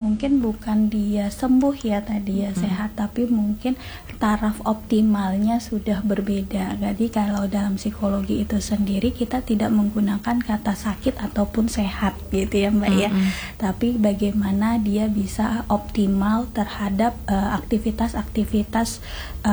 mungkin bukan dia sembuh ya tadi ya sehat, tapi mungkin taraf optimalnya sudah berbeda. Jadi kalau dalam psikologi itu sendiri kita tidak menggunakan kata sakit ataupun sehat gitu ya Mbak ya, tapi bagaimana dia bisa optimal terhadap aktivitas-aktivitas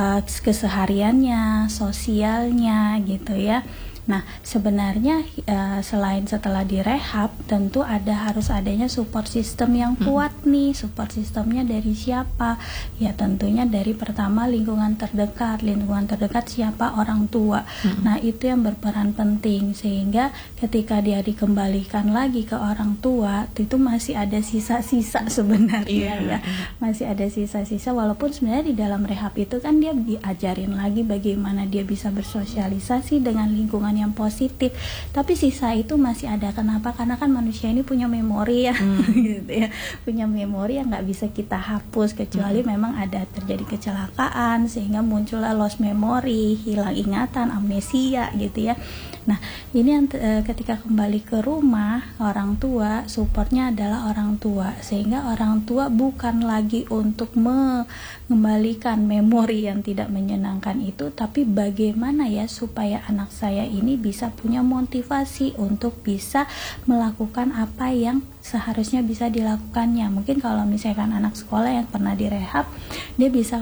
kesehariannya, sosialnya gitu ya. Nah, sebenarnya selain setelah direhab, tentu harus adanya support system yang kuat nih. Support systemnya dari siapa? Ya tentunya dari pertama lingkungan terdekat. Lingkungan terdekat siapa? Orang tua. Nah, itu yang berperan penting, sehingga ketika dia dikembalikan lagi ke orang tua, itu masih ada sisa-sisa sebenarnya ya. Masih ada sisa-sisa, walaupun sebenarnya di dalam rehab itu kan dia diajarin lagi bagaimana dia bisa bersosialisasi dengan lingkungan yang positif, tapi sisa itu masih ada. Kenapa? Karena kan manusia ini punya memori ya, gitu ya, punya memori yang nggak bisa kita hapus kecuali memang ada terjadi kecelakaan sehingga muncullah loss memory, hilang ingatan, amnesia gitu ya. Nah, ini yang ketika kembali ke rumah orang tua, supportnya adalah orang tua, sehingga orang tua bukan lagi untuk mengembalikan memori yang tidak menyenangkan itu, tapi bagaimana ya supaya anak saya ini bisa punya motivasi untuk bisa melakukan apa yang seharusnya bisa dilakukannya. Mungkin kalau misalkan anak sekolah yang pernah direhab, dia bisa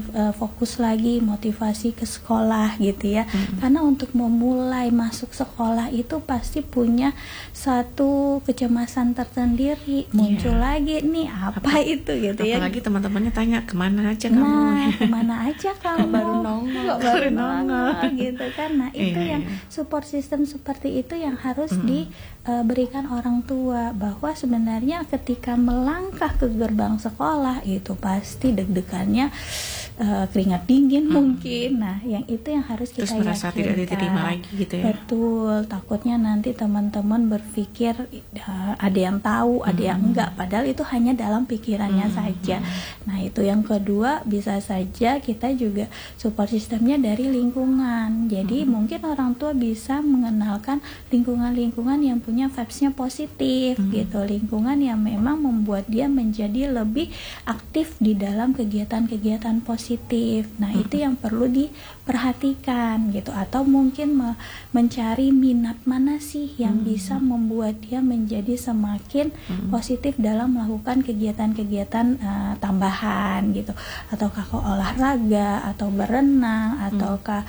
fokus lagi, motivasi ke sekolah gitu ya. Karena untuk memulai masuk sekolah itu pasti punya satu kecemasan tersendiri, muncul lagi nih apa itu gitu ya. Apalagi teman-temannya tanya kemana aja kamu? Nah, kemana aja kamu? baru nongol gitu kan. Nah, itu yang support system seperti itu yang harus diberikan orang tua, bahwa sebenarnya ketika melangkah ke gerbang sekolah itu pasti deg-degannya keringat dingin mungkin. Nah, yang itu yang harus kita terus merasa yakinkan. tidak diterima lagi gitu ya. Betul, takutnya nanti teman-teman berpikir ada yang tahu, ada yang enggak, padahal itu hanya dalam pikirannya saja. Nah, itu yang kedua, bisa saja kita juga support sistemnya dari lingkungan. Jadi mungkin orang tua bisa mengenalkan lingkungan-lingkungan yang punya vibes-nya positif gitu, lingkungan yang memang membuat dia menjadi lebih aktif di dalam kegiatan-kegiatan positif. Nah, itu yang perlu diperhatikan gitu, atau mungkin mencari minat mana sih yang bisa membuat dia menjadi semakin positif dalam melakukan kegiatan-kegiatan tambahan gitu, ataukah ke olahraga atau berenang ataukah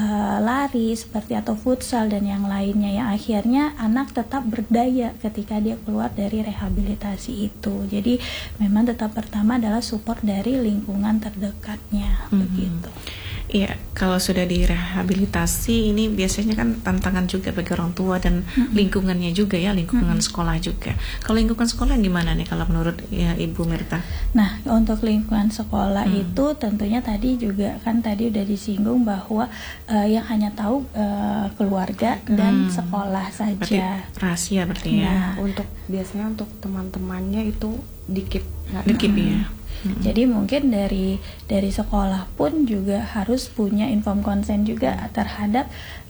lari seperti atau futsal dan yang lainnya, yang akhirnya anak tetap berdaya ketika dia keluar dari rehabilitasi itu. Jadi memang tetap pertama adalah support dari lingkungan terdekatnya begitu. Iya, kalau sudah direhabilitasi ini biasanya kan tantangan juga bagi orang tua dan lingkungannya juga ya, lingkungan sekolah juga. Kalau lingkungan sekolah gimana nih kalau menurut ya Ibu Mirta? Nah, untuk lingkungan sekolah itu tentunya tadi juga kan tadi udah disinggung bahwa yang hanya tahu keluarga dan sekolah saja. Berarti rahasia berarti ya. Nah, biasanya untuk teman-temannya itu dikip ya. Jadi mungkin dari sekolah pun juga harus punya informed consent juga terhadap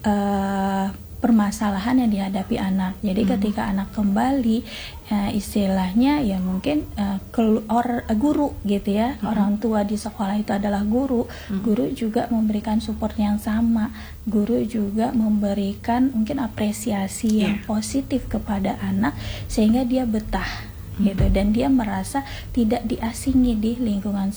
permasalahan yang dihadapi anak. Jadi ketika anak kembali, istilahnya ya mungkin guru gitu ya, orang tua di sekolah itu adalah guru. Guru juga memberikan support yang sama. Guru juga memberikan mungkin apresiasi yang positif kepada anak sehingga dia betah gitu, dan dia merasa tidak diasingi di lingkungan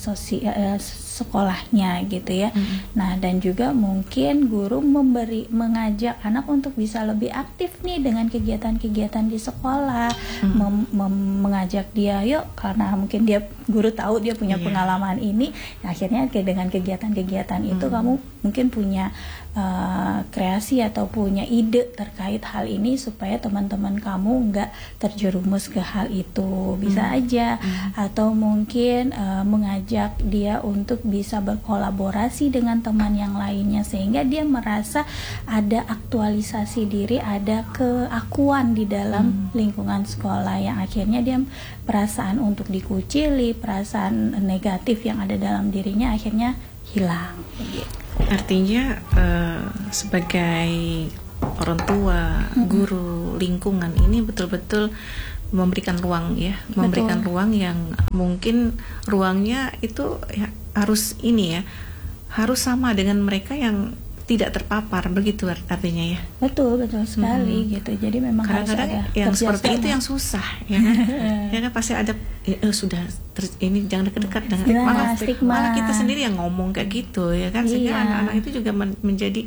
sekolahnya gitu ya. Nah, dan juga mungkin guru mengajak anak untuk bisa lebih aktif nih dengan kegiatan-kegiatan di sekolah, mengajak dia yuk, karena mungkin guru tahu dia punya pengalaman ini, akhirnya dengan kegiatan-kegiatan itu kamu mungkin punya kreasi atau punya ide terkait hal ini supaya teman-teman kamu nggak terjerumus ke hal itu, bisa aja. Atau mungkin mengajak dia untuk bisa berkolaborasi dengan teman yang lainnya sehingga dia merasa ada aktualisasi diri, ada keakuan di dalam lingkungan sekolah, yang akhirnya dia perasaan untuk dikucili, perasaan negatif yang ada dalam dirinya akhirnya hilang. Artinya sebagai orang tua, guru, lingkungan ini betul-betul memberikan ruang ya, memberikan ruang yang mungkin ruangnya itu ya, harus ini ya, harus sama dengan mereka yang tidak terpapar, begitu artinya ya. Betul sekali gitu. Jadi memang kadang-kadang harus ada yang seperti itu kerjasama. yang susah ya kan. Ya kan pasti ada sudah ini jangan dekat-dekat dengan Nah, stigma. malah kita sendiri yang ngomong kayak gitu ya kan, sehingga Iya. anak-anak itu juga menjadi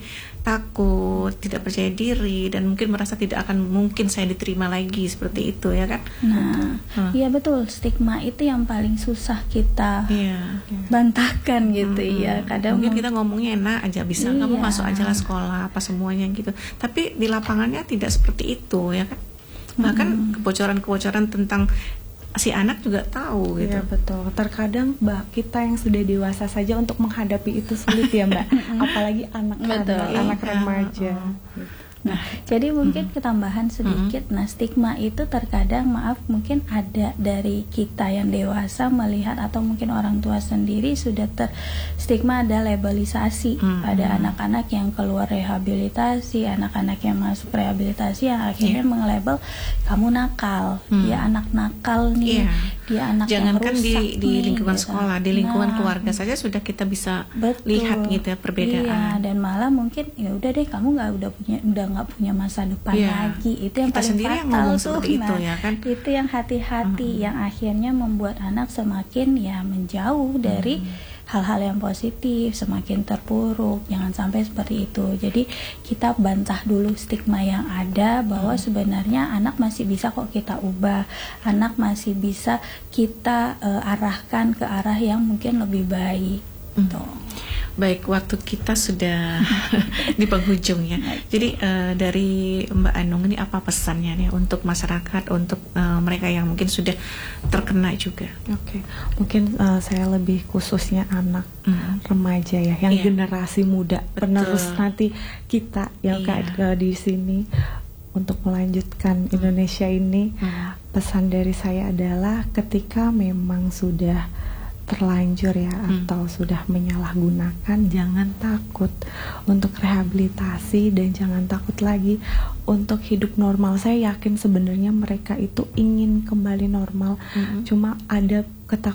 takut, tidak percaya diri, dan mungkin merasa tidak akan mungkin saya diterima lagi seperti itu ya kan. Nah, iya betul, stigma itu yang paling susah kita Iya. bantahkan gitu ya. Kadang Mungkin kita ngomongnya enak aja, bisa kamu Iya. masuk aja lah sekolah apa semuanya gitu, tapi di lapangannya tidak seperti itu ya kan. Bahkan kebocoran-kebocoran tentang si anak juga tahu gitu. Iya betul. Terkadang kita yang sudah dewasa saja untuk menghadapi itu sulit ya Mbak. Apalagi anak-anak, Betul. anak Iya. remaja. Nah, jadi mungkin ketambahan sedikit. Nah, stigma itu terkadang mungkin ada dari kita yang dewasa melihat, atau mungkin orang tua sendiri sudah terstigma, ada labelisasi pada anak-anak yang keluar rehabilitasi, anak-anak yang masuk rehabilitasi yang akhirnya mengelabel kamu nakal, dia anak nakal nih, Iya. dia anak Jangankan yang rusak di nih, lingkungan gitu. sekolah, di lingkungan Nah, keluarga saja sudah kita bisa betul. lihat gitu ya perbedaan. Iya, dan malah mungkin ya udah deh, kamu udah nggak punya masa depan Iya. lagi. Itu yang Kita paling sendiri yang fatal ngomong tuh. seperti itu ya kan. Itu yang hati-hati, yang akhirnya membuat anak semakin ya menjauh dari hal-hal yang positif, semakin terpuruk. Jangan sampai seperti itu. Jadi kita bantah dulu stigma yang ada, bahwa sebenarnya anak masih bisa kok kita ubah, anak masih bisa kita arahkan ke arah yang mungkin lebih baik. Tuh. Baik, waktu kita sudah di penghujung ya. Jadi dari Mbak Anung ini apa pesannya nih untuk masyarakat, untuk mereka yang mungkin sudah terkena juga? Oke. Mungkin saya lebih khususnya anak remaja ya, yang Iya. generasi muda, Betul. penerus nanti kita yang Iya. di sini untuk melanjutkan Indonesia ini. Pesan dari saya adalah ketika memang sudah terlanjur ya atau sudah menyalahgunakan, jangan takut untuk rehabilitasi dan jangan takut lagi untuk hidup normal. Saya yakin sebenarnya mereka itu ingin kembali normal, cuma ada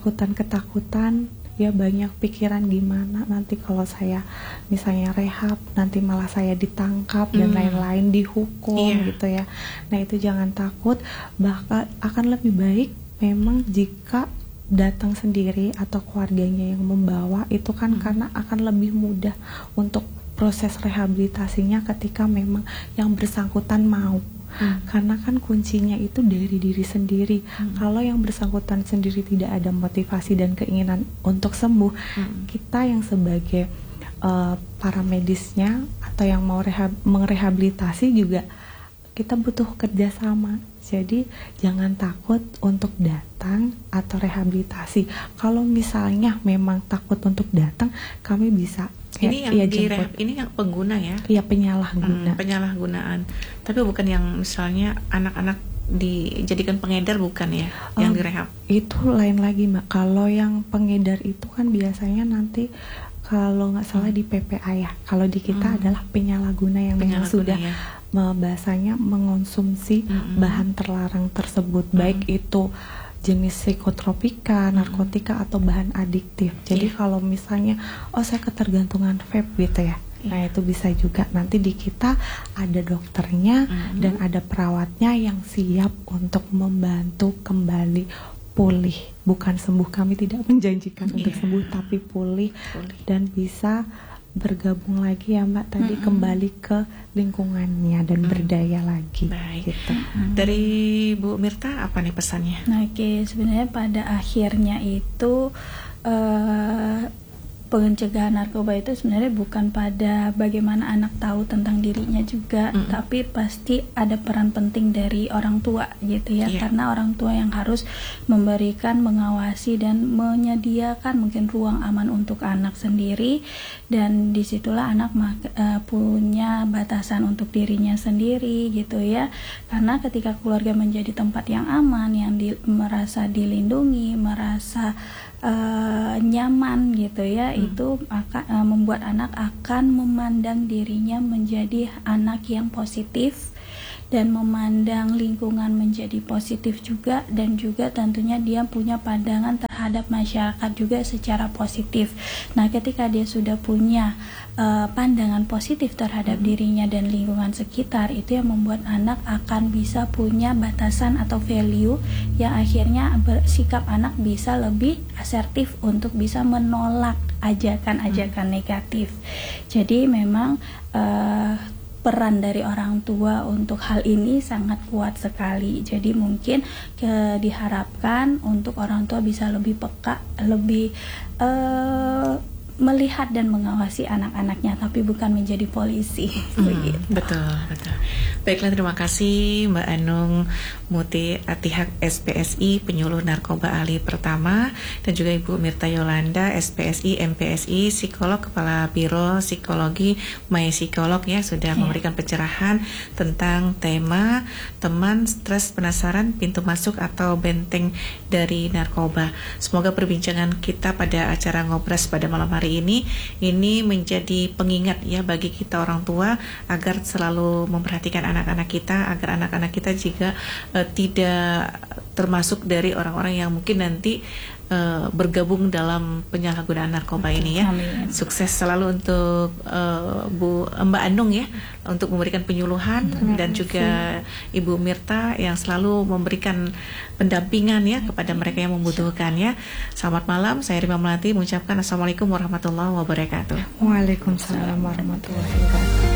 ketakutan ya, banyak pikiran gimana nanti kalau saya misalnya rehab nanti malah saya ditangkap dan lain-lain, dihukum gitu ya. Nah itu jangan takut, bahkan akan lebih baik memang jika datang sendiri atau keluarganya yang membawa itu kan, karena akan lebih mudah untuk proses rehabilitasinya ketika memang yang bersangkutan mau. Karena kan kuncinya itu dari diri sendiri. Kalau yang bersangkutan sendiri tidak ada motivasi dan keinginan untuk sembuh, kita yang sebagai para medisnya atau yang mau merehabilitasi juga kita butuh kerjasama. Jadi jangan takut untuk datang atau rehabilitasi. Kalau misalnya memang takut untuk datang, kami bisa. Ini yang ini yang pengguna ya? Iya, penyalahguna. Penyalahgunaan. Tapi bukan yang misalnya anak-anak dijadikan pengedar, bukan ya? Yang direhab. Itu lain lagi Mbak. Kalau yang pengedar itu kan biasanya nanti kalau nggak salah di PPA ya. Kalau di kita adalah penyalahguna yang memang sudah ya. bahasanya mengonsumsi bahan terlarang tersebut, baik itu jenis psikotropika, narkotika atau bahan adiktif. Jadi kalau misalnya saya ketergantungan vape gitu ya. Nah itu bisa juga nanti di kita ada dokternya dan ada perawatnya yang siap untuk membantu kembali pulih. Bukan sembuh, kami tidak menjanjikan untuk sembuh, tapi pulih dan bisa bergabung lagi ya Mbak tadi, kembali ke lingkungannya dan berdaya lagi. Baik. Gitu. Dari Bu Mirta apa nih pesannya? Nah, oke, sebenarnya pada akhirnya itu pencegahan narkoba itu sebenarnya bukan pada bagaimana anak tahu tentang dirinya juga, tapi pasti ada peran penting dari orang tua gitu ya, karena orang tua yang harus memberikan, mengawasi dan menyediakan mungkin ruang aman untuk anak sendiri, dan disitulah anak punya batasan untuk dirinya sendiri gitu ya, karena ketika keluarga menjadi tempat yang aman, yang merasa dilindungi, merasa nyaman gitu ya, itu akan membuat anak akan memandang dirinya menjadi anak yang positif dan memandang lingkungan menjadi positif juga, dan juga tentunya dia punya pandangan terhadap masyarakat juga secara positif. Nah, ketika dia sudah punya pandangan positif terhadap dirinya dan lingkungan sekitar, itu yang membuat anak akan bisa punya batasan atau value yang akhirnya sikap anak bisa lebih asertif untuk bisa menolak ajakan-ajakan negatif. Jadi memang peran dari orang tua untuk hal ini sangat kuat sekali. Jadi mungkin diharapkan untuk orang tua bisa lebih peka, lebih melihat dan mengawasi anak-anaknya, tapi bukan menjadi polisi. Betul. Baiklah, terima kasih Mbak Anung Muti Atihak, SPSI, penyuluh narkoba ahli pertama, dan juga Ibu Mirta Yolanda, SPSI, MPSI, psikolog, kepala biro psikologi, My Psikolog ya, sudah memberikan pencerahan tentang tema teman stres penasaran, pintu masuk atau benteng dari narkoba. Semoga perbincangan kita pada acara Ngobras pada malam hari ini menjadi pengingat ya bagi kita orang tua agar selalu memperhatikan anak-anak kita, agar anak-anak kita juga tidak termasuk dari orang-orang yang mungkin nanti bergabung dalam penyalahgunaan narkoba ini ya. Amin. Sukses selalu untuk Mbak Anung ya, untuk memberikan penyuluhan, dan juga Ibu Mirta yang selalu memberikan pendampingan ya kepada mereka yang membutuhkan ya. Selamat malam, saya Rima Melati mengucapkan Assalamualaikum warahmatullahi wabarakatuh. Waalaikumsalam warahmatullahi wabarakatuh.